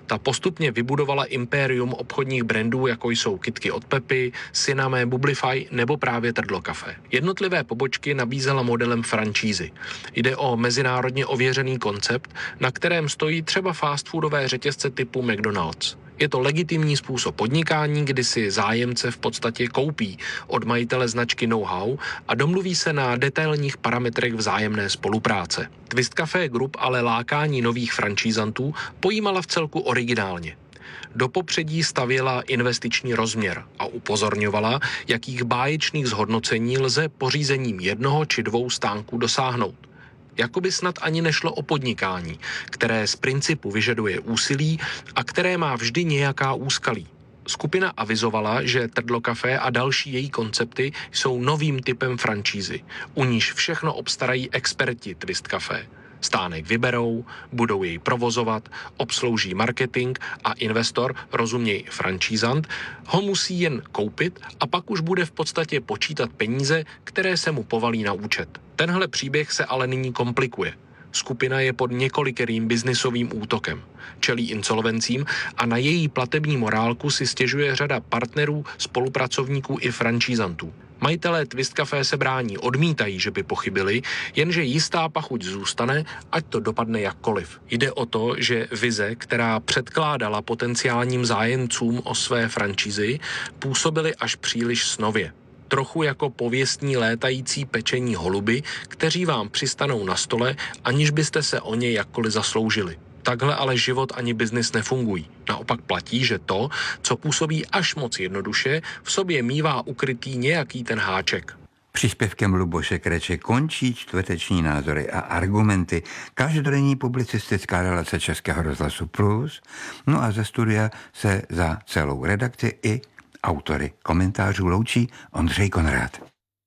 Ta postupně vybudovala impérium obchodních brandů, jako jsou Kytky od Pepy, Synamé, Bublify nebo právě Trdlo Café. Jednotlivé pobočky nabízela modelem franšízy. Jde o mezinárodně ověřený koncept, na kterém stojí třeba fast foodové řetězce typu McDonald's. Je to legitimní způsob podnikání, kdy si zájemce v podstatě koupí od majitele značky know-how a domluví se na detailních parametrech vzájemné spolupráce. Twist Café Group ale lákání nových franšízantů pojímala vcelku originálně. Do popředí stavěla investiční rozměr a upozorňovala, jakých báječných zhodnocení lze pořízením 1 či 2 stánků dosáhnout. Jakoby snad ani nešlo o podnikání, které z principu vyžaduje úsilí a které má vždy nějaká úskalí. Skupina avizovala, že Trdlo Café a další její koncepty jsou novým typem franšízy, u níž všechno obstarají experti Twist Café. Stánek vyberou, budou jej provozovat, obslouží marketing a investor, rozuměj franšízant, ho musí jen koupit a pak už bude v podstatě počítat peníze, které se mu povalí na účet. Tenhle příběh se ale nyní komplikuje. Skupina je pod několikerým biznisovým útokem, čelí insolvencím a na její platební morálku si stěžuje řada partnerů, spolupracovníků i franšízantů. Majitelé Twist Café se brání, odmítají, že by pochybili, jenže jistá pachuť zůstane, ať to dopadne jakkoliv. Jde o to, že vize, která předkládala potenciálním zájemcům o své franšízy, působily až příliš snově. Trochu jako pověstní létající pečení holuby, kteří vám přistanou na stole, aniž byste se o ně jakkoliv zasloužili. Takhle ale život ani biznis nefungují. Naopak platí, že to, co působí až moc jednoduše, v sobě mívá ukrytý nějaký ten háček. Příspěvkem Luboše Kreče končí čtvrteční názory a argumenty, každodenní publicistická relace Českého rozhlasu Plus. No a ze studia se za celou redakci i autory komentářů loučí Ondřej Konrád.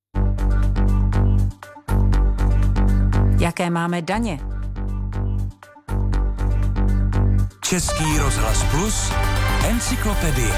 Jaké máme daně? Český rozhlas Plus, encyklopedie.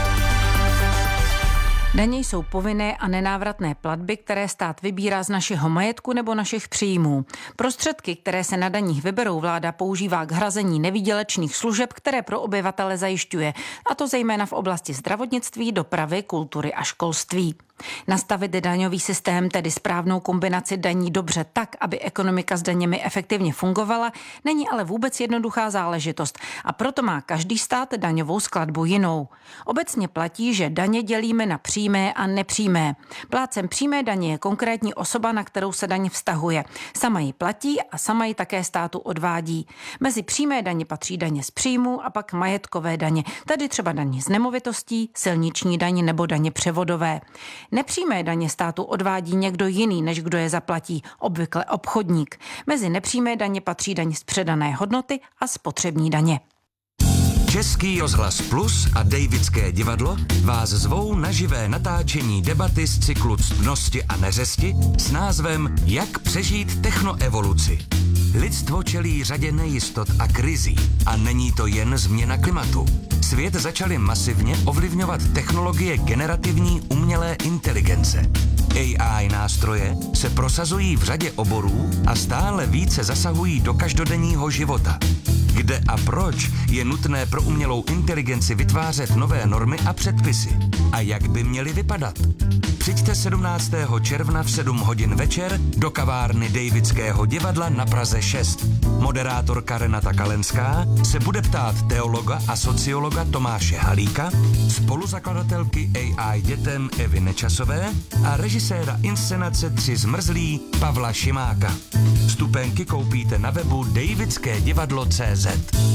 Daně jsou povinné a nenávratné platby, které stát vybírá z našeho majetku nebo našich příjmů. Prostředky, které se na daních vyberou, vláda používá k hrazení nevýdělečných služeb, které pro obyvatele zajišťuje, a to zejména v oblasti zdravotnictví, dopravy, kultury a školství. Nastavit daňový systém, tedy správnou kombinaci daní dobře tak, aby ekonomika s daněmi efektivně fungovala, není ale vůbec jednoduchá záležitost a proto má každý stát daňovou skladbu jinou. Obecně platí, že daně dělíme na přímé a nepřímé. Plátcem přímé daně je konkrétní osoba, na kterou se daň vztahuje. Sama ji platí a sama ji také státu odvádí. Mezi přímé daně patří daně z příjmu a pak majetkové daně, tedy třeba daně z nemovitostí, silniční daně nebo daně převodové. Nepřímé daně státu odvádí někdo jiný, než kdo je zaplatí, obvykle obchodník. Mezi nepřímé daně patří daň z předané hodnoty a spotřební daně. Český rozhlas Plus a Davidské divadlo vás zvou na živé natáčení debaty z cyklu Ctnosti a neřesti s názvem Jak přežít technoevoluci. Lidstvo čelí řadě nejistot a krizí a není to jen změna klimatu. Svět začaly masivně ovlivňovat technologie generativní umělé inteligence. AI nástroje se prosazují v řadě oborů a stále více zasahují do každodenního života. Kde a proč je nutné pro umělou inteligenci vytvářet nové normy a předpisy? A jak by měly vypadat? Přijďte 17. června v 7 hodin večer do kavárny Davidského divadla na Praze 6. Moderátorka Renata Kalenská se bude ptát teologa a sociologa Tomáše Halíka, spoluzakladatelky AI dětem Evy Nečasové a režiséra inscenace 3 zmrzlí Pavla Šimáka. Vstupenky koupíte na webu davidskédivadlo.cz.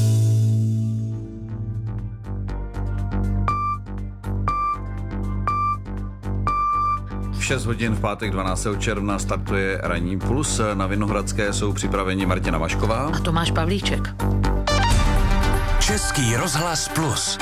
V 6 hodin v pátek 12. června startuje Ranní puls. Na Vinohradské jsou připraveni Martina Vašková a Tomáš Pavlíček. Český rozhlas Plus.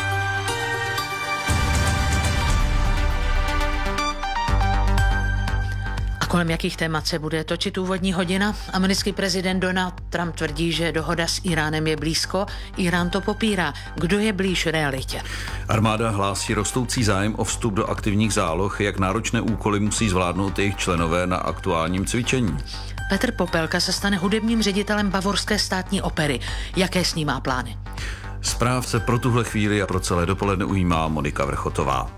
Kolem jakých témat se bude točit úvodní hodina? Americký prezident Donald Trump tvrdí, že dohoda s Iránem je blízko. Irán to popírá. Kdo je blíž realitě? Armáda hlásí rostoucí zájem o vstup do aktivních záloh, jak náročné úkoly musí zvládnout jejich členové na aktuálním cvičení. Petr Popelka se stane hudebním ředitelem Bavorské státní opery. Jaké s ní má plány? Zpráv se pro tuhle chvíli a pro celé dopoledne ujímá Monika Vrchotová.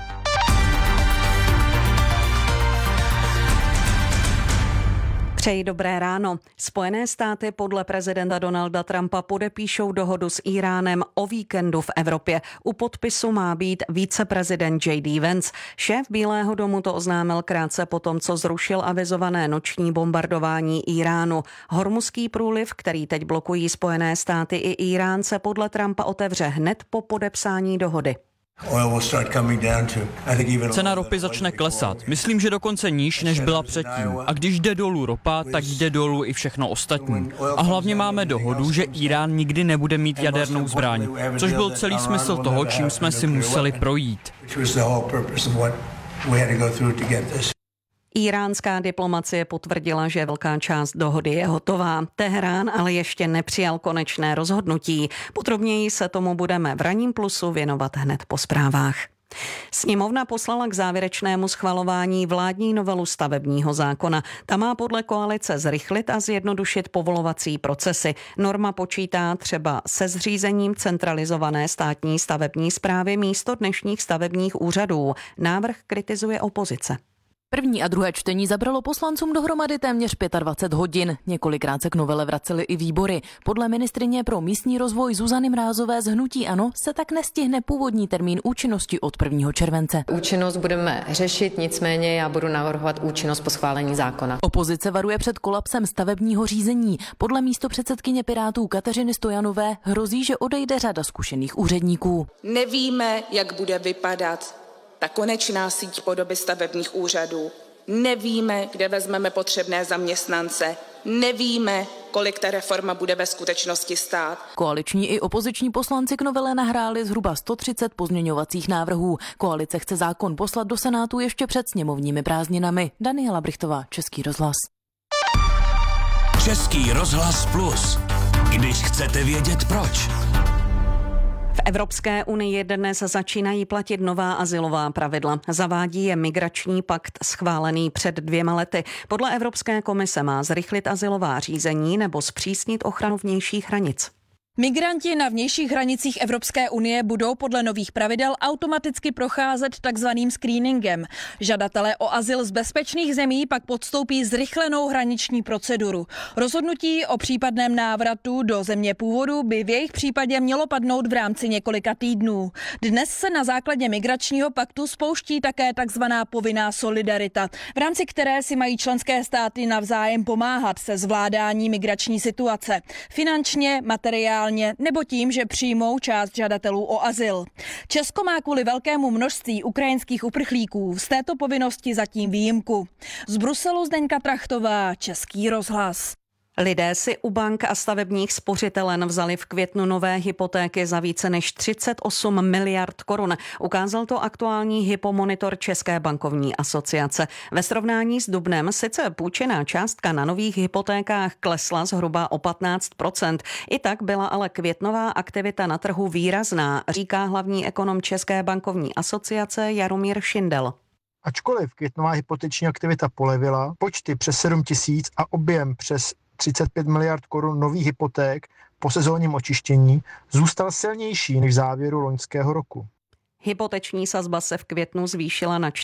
Přeji dobré ráno. Spojené státy podle prezidenta Donalda Trumpa podepíšou dohodu s Íránem o víkendu v Evropě. U podpisu má být viceprezident J.D. Vance. Šéf Bílého domu to oznámil krátce potom, co zrušil avizované noční bombardování Íránu. Hormuzský průliv, který teď blokují Spojené státy i Írán, se podle Trumpa otevře hned po podepsání dohody. Cena ropy začne klesat. Myslím, že dokonce níž, než byla předtím. A když jde dolů ropa, tak jde dolů i všechno ostatní. A hlavně máme dohodu, že Írán nikdy nebude mít jadernou zbraň, což byl celý smysl toho, čím jsme si museli projít. Iránská diplomacie potvrdila, že velká část dohody je hotová. Teherán ale ještě nepřijal konečné rozhodnutí. Podrobněji se tomu budeme v Ranním plusu věnovat hned po zprávách. Sněmovna poslala k závěrečnému schvalování vládní novelu stavebního zákona. Ta má podle koalice zrychlit a zjednodušit povolovací procesy. Norma počítá třeba se zřízením centralizované státní stavební správy místo dnešních stavebních úřadů. Návrh kritizuje opozice. První a druhé čtení zabralo poslancům dohromady téměř 25 hodin. Několikrát se k novele vracely i výbory. Podle ministryně pro místní rozvoj Zuzany Mrázové z hnutí ANO se tak nestihne původní termín účinnosti od 1. července. Účinnost budeme řešit, nicméně já budu navrhovat účinnost po schválení zákona. Opozice varuje před kolapsem stavebního řízení. Podle místopředsedkyně Pirátů Kateřiny Stojanové hrozí, že odejde řada zkušených úředníků. Nevíme, jak bude vypadat ta konečná síť podoby stavebních úřadů. Nevíme, kde vezmeme potřebné zaměstnance. Nevíme, kolik ta reforma bude ve skutečnosti stát. Koaliční i opoziční poslanci k novele nahráli zhruba 130 pozměňovacích návrhů. Koalice chce zákon poslat do Senátu ještě před sněmovními prázdninami. Daniela Brichtová, Český rozhlas. Český rozhlas Plus. Když chcete vědět proč. V Evropské unii dnes začínají platit nová azylová pravidla. Zavádí je migrační pakt schválený před 2 lety. Podle Evropské komise má zrychlit azylová řízení nebo zpřísnit ochranu vnějších hranic. Migranti na vnějších hranicích Evropské unie budou podle nových pravidel automaticky procházet takzvaným screeningem. Žadatelé o azyl z bezpečných zemí pak podstoupí zrychlenou hraniční proceduru. Rozhodnutí o případném návratu do země původu by v jejich případě mělo padnout v rámci několika týdnů. Dnes se na základě migračního paktu spouští také takzvaná povinná solidarita, v rámci které si mají členské státy navzájem pomáhat se zvládání migrační situace. Finančně, materiálně nebo tím, že přijmou část žadatelů o azyl. Česko má kvůli velkému množství ukrajinských uprchlíků z této povinnosti zatím výjimku. Z Bruselu Zdeňka Trachtová, Český rozhlas. Lidé si u bank a stavebních spořitelen vzali v květnu nové hypotéky za více než 38 miliard korun. Ukázal to aktuální hypomonitor České bankovní asociace. Ve srovnání s dubnem sice půjčená částka na nových hypotékách klesla zhruba o 15%. I tak byla ale květnová aktivita na trhu výrazná, říká hlavní ekonom České bankovní asociace Jaromír Šindel. Ačkoliv květnová hypoteční aktivita polevila, počty přes 7 000 a objem přes 35 miliard korun nových hypoték po sezónním očištění zůstal silnější než v závěru loňského roku. Hypoteční sazba se v květnu zvýšila na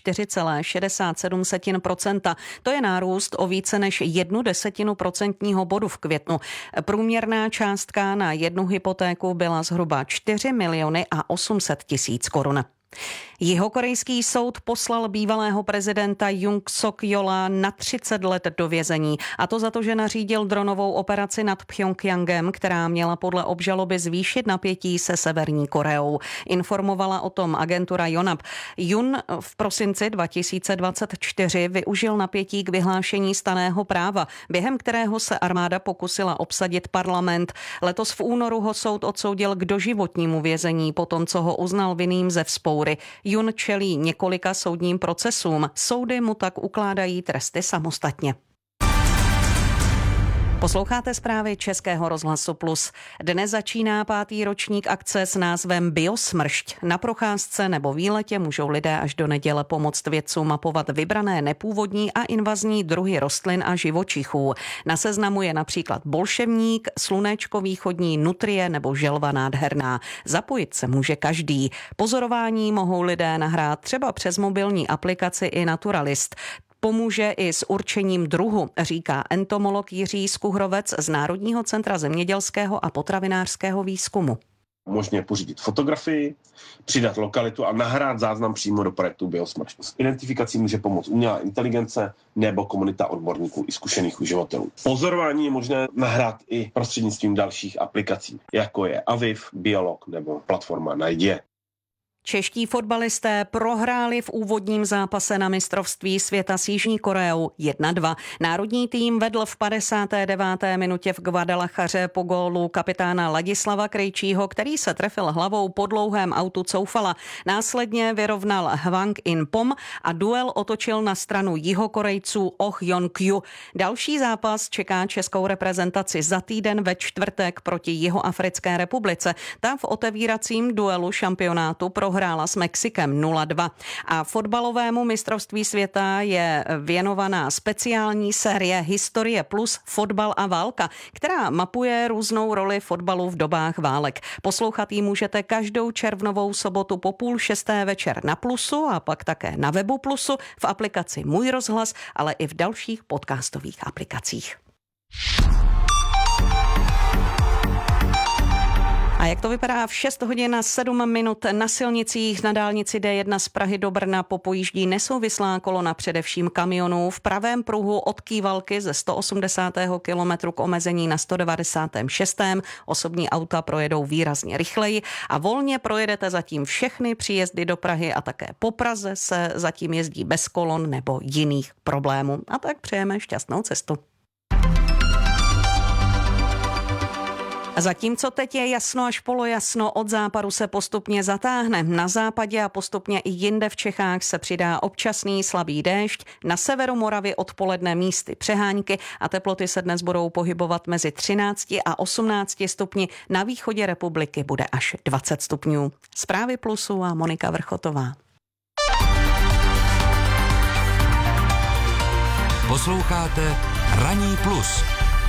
4,67%. To je nárůst o více než 0,1 procentního bodu v květnu. Průměrná částka na jednu hypotéku byla zhruba 4 800 000 korun. Jihokorejský soud poslal bývalého prezidenta Jung Suk-jola na 30 let do vězení. A to za to, že nařídil dronovou operaci nad Pchjongjangem, která měla podle obžaloby zvýšit napětí se Severní Koreou. Informovala o tom agentura Yonhap. Jun v prosinci 2024 využil napětí k vyhlášení stanného práva, během kterého se armáda pokusila obsadit parlament. Letos v únoru ho soud odsoudil k doživotnímu vězení, potom co ho uznal vinným ze vzpoury. Jun čelí několika soudním procesům. Soudy mu tak ukládají tresty samostatně. Posloucháte zprávy Českého rozhlasu Plus. Dnes začíná 5. ročník akce s názvem Biosmršť. Na procházce nebo výletě můžou lidé až do neděle pomoct vědcům mapovat vybrané nepůvodní a invazní druhy rostlin a živočichů. Na seznamu je například bolševník, slunečko východní, nutrie nebo želva nádherná. Zapojit se může každý. Pozorování mohou lidé nahrát třeba přes mobilní aplikaci i Naturalist. Pomůže i s určením druhu, říká entomolog Jiří Skuhrovec z Národního centra zemědělského a potravinářského výzkumu. Možně pořídit fotografii, přidat lokalitu a nahrát záznam přímo do projektu Biosmršť. S identifikací může pomoct umělá inteligence nebo komunita odborníků i zkušených uživatelů. Pozorování je možné nahrát i prostřednictvím dalších aplikací, jako je Aviv, Biolog nebo platforma Najdi. Čeští fotbalisté prohráli v úvodním zápase na mistrovství světa s Jižní Koreou 1-2. Národní tým vedl v 59. minutě v Guadalachaře po gólu kapitána Ladislava Krejčího, který se trefil hlavou po dlouhém autu Coufala. Následně vyrovnal Hwang In-pom a duel otočil na stranu Jihokorejců Oh Yeon-kyu. Další zápas čeká českou reprezentaci za týden ve čtvrtek proti Jihoafrické republice. Ta v otevíracím duelu šampionátu prohrála s Mexikem 0-2. A fotbalovému mistrovství světa je věnovaná speciální série Historie plus fotbal a válka, která mapuje různou roli fotbalu v dobách válek. Poslouchat ji můžete každou červnovou sobotu po 5:30 večer na Plusu a pak také na webu Plusu, v aplikaci Můj rozhlas, ale i v dalších podcastových aplikacích. A jak to vypadá v 6 hodin a 7 minut na silnicích? Na dálnici D1 z Prahy do Brna popojíždí nesouvislá kolona především kamionů. V pravém pruhu od Kývalky ze 180. kilometru k omezení na 196. Osobní auta projedou výrazně rychleji a volně projedete zatím všechny příjezdy do Prahy a také po Praze se zatím jezdí bez kolon nebo jiných problémů. A tak přejeme šťastnou cestu. A zatímco teď je jasno až polojasno, od západu se postupně zatáhne. Na západě a postupně i jinde v Čechách se přidá občasný slabý déšť. Na severu Moravy odpoledne místy přehánky a teploty se dnes budou pohybovat mezi 13 a 18 stupni. Na východě republiky bude až 20 stupňů. Zprávy Plusu a Monika Vrchotová. Posloucháte Ranní plus.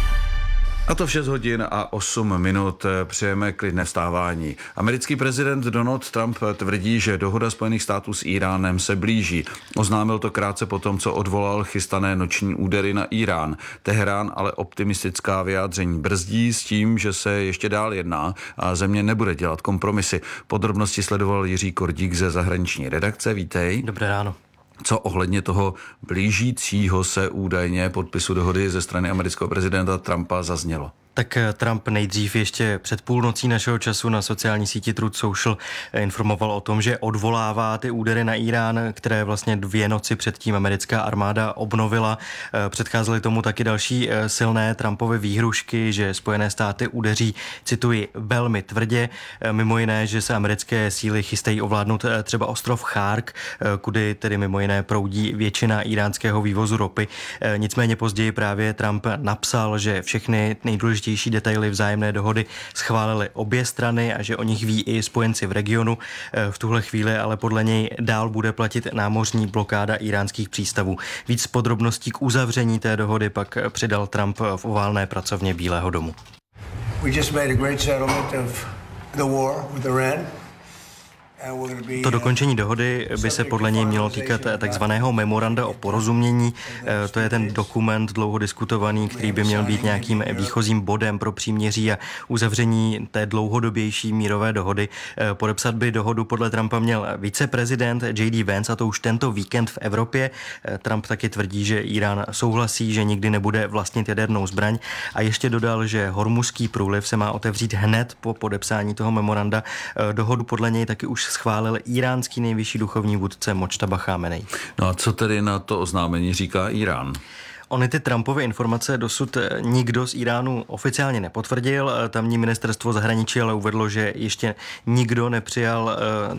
A to v 6 hodin a 8 minut přejeme klidné vstávání. Americký prezident Donald Trump tvrdí, že dohoda Spojených států s Íránem se blíží. Oznámil to krátce po tom, co odvolal chystané noční údery na Írán. Teherán ale optimistická vyjádření brzdí s tím, že se ještě dál jedná a země nebude dělat kompromisy. Podrobnosti sledoval Jiří Kordík ze zahraniční redakce. Vítej. Dobré ráno. Co ohledně toho blížícího se údajně podpisu dohody ze strany amerického prezidenta Trumpa zaznělo? Tak Trump nejdřív ještě před půlnocí našeho času na sociální síti Truth Social informoval o tom, že odvolává ty údery na Írán, které vlastně 2 noci předtím americká armáda obnovila. Předcházely tomu taky další silné Trumpovy výhrušky, že Spojené státy udeří, cituji, velmi tvrdě. Mimo jiné, že se americké síly chystají ovládnout třeba ostrov Chark, kudy tedy mimo jiné proudí většina íránského vývozu ropy. Nicméně později právě Trump napsal, že všechny nejdůležitější detaily vzájemné dohody schválily obě strany a že o nich ví i spojenci v regionu. V tuhle chvíli ale podle něj dál bude platit námořní blokáda íránských přístavů. Víc podrobností k uzavření té dohody pak přidal Trump v oválné pracovně Bílého domu. We just made a great settlement of the war with Iran. To dokončení dohody by se podle něj mělo týkat takzvaného memoranda o porozumění. To je ten dokument dlouho diskutovaný, který by měl být nějakým výchozím bodem pro příměří a uzavření té dlouhodobější mírové dohody. Podepsat by dohodu podle Trumpa měl viceprezident J.D. Vance, a to už tento víkend v Evropě. Trump taky tvrdí, že Írán souhlasí, že nikdy nebude vlastnit jadernou zbraň, a ještě dodal, že Hormuzský průliv se má otevřít hned po podepsání toho memoranda. Dohodu podle něj taky už schválil íránský nejvyšší duchovní vůdce Močtaba Chámenej. No a co tedy na to oznámení říká Írán? Ony ty Trumpovy informace dosud nikdo z Iránu oficiálně nepotvrdil. Tamní ministerstvo zahraničí ale uvedlo, že ještě nikdo nepřijal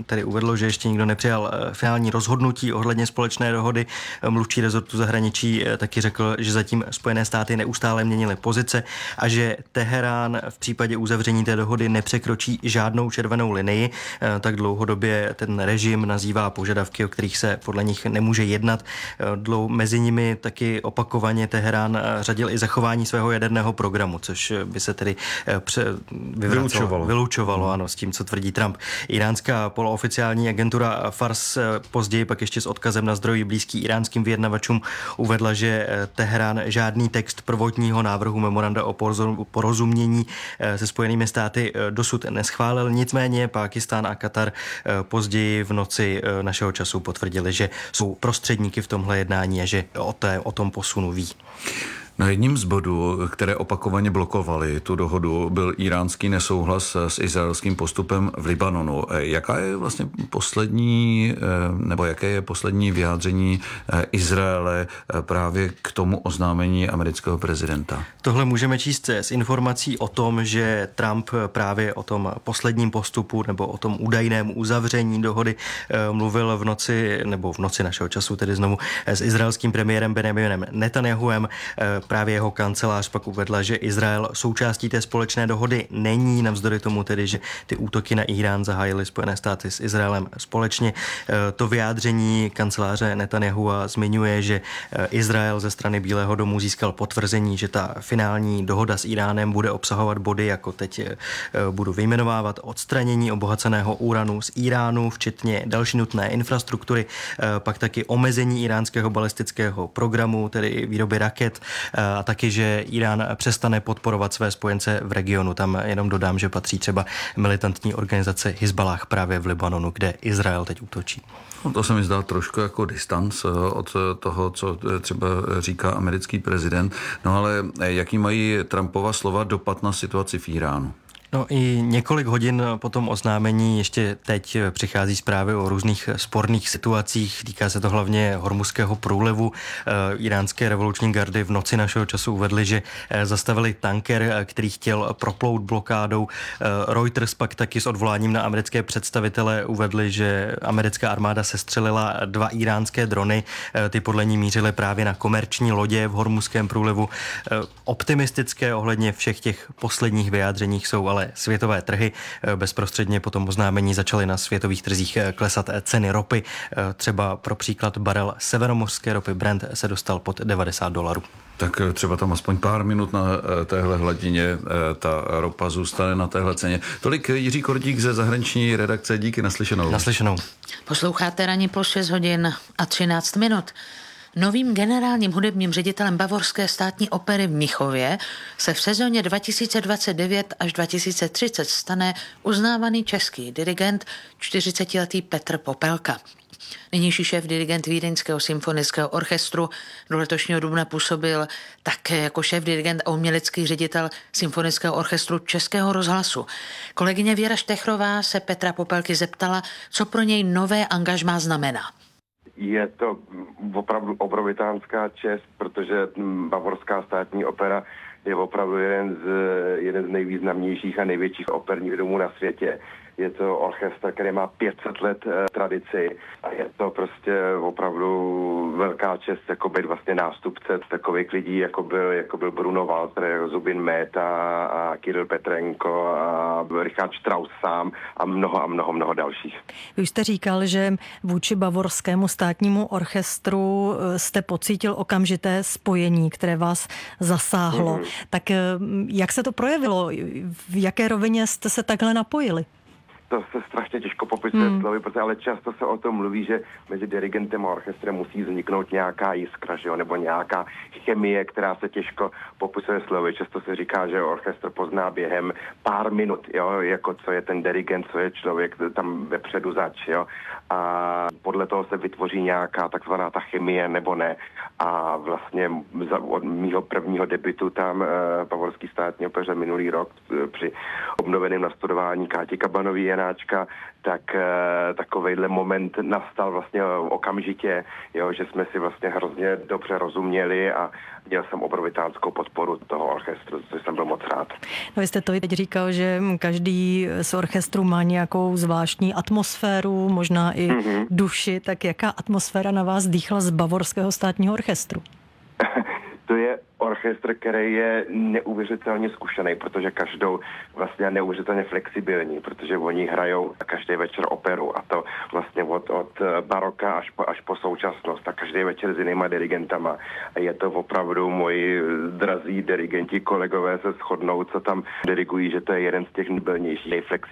finální rozhodnutí ohledně společné dohody. Mluvčí rezortu zahraničí taky řekl, že zatím Spojené státy neustále měnily pozice a že Teherán v případě uzavření té dohody nepřekročí žádnou červenou linii. Tak dlouhodobě ten režim nazývá požadavky, o kterých se podle nich nemůže jednat. Mezi nimi taky opakovaně Teherán řadil i zachování svého jaderného programu, což by se tedy vylučovalo, ano, s tím, co tvrdí Trump. Iránská polooficiální agentura Fars později pak ještě s odkazem na zdroj blízký iránským vyjednavačům uvedla, že Teherán žádný text prvotního návrhu memoranda o porozumění se Spojenými státy dosud neschválil. Nicméně Pákistán a Katar později v noci našeho času potvrdili, že jsou prostředníky v tomhle jednání a že o tom posunu ví. No, jedním z bodů, které opakovaně blokovaly tu dohodu, byl iránský nesouhlas s izraelským postupem v Libanonu. Jaké je poslední vyjádření Izraele právě k tomu oznámení amerického prezidenta? Tohle můžeme číst z informací o tom, že Trump právě o tom posledním postupu nebo o tom údajném uzavření dohody mluvil v noci našeho času, tedy znovu s izraelským premiérem Benjaminem Netanjahuem. Právě jeho kancelář pak uvedla, že Izrael součástí té společné dohody není, navzdory tomu tedy, že ty útoky na Irán zahájily Spojené státy s Izraelem společně. To vyjádření kanceláře Netanyahua zmiňuje, že Izrael ze strany Bílého domu získal potvrzení, že ta finální dohoda s Iránem bude obsahovat body, jako teď budu vyjmenovávat: odstranění obohaceného uranu z Iránu, včetně další nutné infrastruktury, pak taky omezení iránského balistického programu, tedy výroby raket, a taky, že Irán přestane podporovat své spojence v regionu. Tam jenom dodám, že patří třeba militantní organizace Hizballah právě v Libanonu, kde Izrael teď útočí. No, to se mi zdá trošku jako distanc od toho, co třeba říká americký prezident. No ale jaký mají Trumpova slova dopad na situaci v Iránu? No i několik hodin po tom oznámení ještě teď přichází zprávy o různých sporných situacích. Týká se to hlavně Hormuzského průlivu. Iránské revoluční gardy v noci našeho času uvedli, že zastavili tanker, který chtěl proplout blokádou. Reuters pak taky s odvoláním na americké představitele uvedli, že americká armáda sestřelila 2 iránské drony. Ty podle ní mířily právě na komerční lodě v Hormuzském průlivu. Optimistické ohledně všech těch posledních vyjádřeních jsou ale světové trhy. Bezprostředně po tom oznámení začaly na světových trzích klesat ceny ropy. Třeba pro příklad barel severomořské ropy Brent se dostal pod $90. Tak třeba tam aspoň pár minut na téhle hladině ta ropa zůstane na téhle ceně. Tolik Jiří Kordík ze zahraniční redakce. Díky, naslyšenou. Naslyšenou. Posloucháte Ranní plus 6 hodin a 13 minut. Novým generálním hudebním ředitelem Bavorské státní opery v Mnichově se v sezóně 2029 až 2030 stane uznávaný český dirigent 40letý Petr Popelka. Nynější šéf dirigent Vídeňského symfonického orchestru do letošního dubna působil také jako šéf dirigent a umělecký ředitel Symfonického orchestru Českého rozhlasu. Kolegyně Věra Štechrová se Petra Popelky zeptala, co pro něj nové angažmá znamená. Je to opravdu obrovitánská čest, protože Bavorská státní opera je opravdu jeden z nejvýznamnějších a největších operních domů na světě. Je to orchestr, který má 500 let tradici a je to prostě opravdu velká čest jako být vlastně nástupce takových lidí, jako byl Bruno Walter, Zubin Mehta a Kirill Petrenko a Richard Strauss sám a mnoho dalších. Vy jste říkal, že vůči Bavorskému státnímu orchestru jste pocítil okamžité spojení, které vás zasáhlo. Tak jak se to projevilo? V jaké rovině jste se takhle napojili? To se strašně těžko popisuje slovy, ale často se o tom mluví, že mezi dirigentem a orchestrem musí vzniknout nějaká jiskra, že jo, nebo nějaká chemie, která se těžko popisuje slovy. Často se říká, že orchestr pozná během pár minut, jo, jako co je ten dirigent, co je člověk tam vepředu zač, jo. A podle toho se vytvoří nějaká takzvaná ta chemie nebo ne. A vlastně od mýho prvního debutu tam Bavorský státní opeře minulý rok při obnoveném nastudování Káti Kabanové Janáčka, tak takovejhle moment nastal vlastně okamžitě, jo, že jsme si vlastně hrozně dobře rozuměli a měl jsem obrovitánskou podporu toho orchestru, což jsem byl moc rád. No, vy jste to teď říkal, že každý z orchestru má nějakou zvláštní atmosféru, možná i duši, tak jaká atmosféra na vás dýchla z Bavorského státního orchestru? To je orchestr, který je neuvěřitelně zkušený, protože každou vlastně neuvěřitelně flexibilní, protože oni hrajou každý večer operu a to vlastně od baroka až po současnost a každý večer s jinýma dirigentama. A je to opravdu moji drazí dirigenti, kolegové se shodnou, co tam dirigují, že to je jeden z těch nejflexibilnějších